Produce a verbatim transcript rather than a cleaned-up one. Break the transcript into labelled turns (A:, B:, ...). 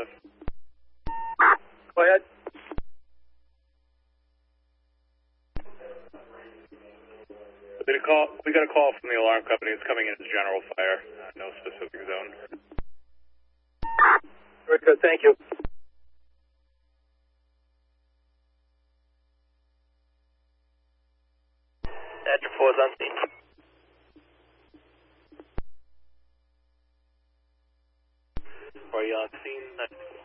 A: five.
B: Go ahead.
A: We got a call, we got a call from the alarm company. It's coming in as general fire. Uh, no specific zone.
B: Very good, thank you.
C: Badger four is on scene. Are you on scene?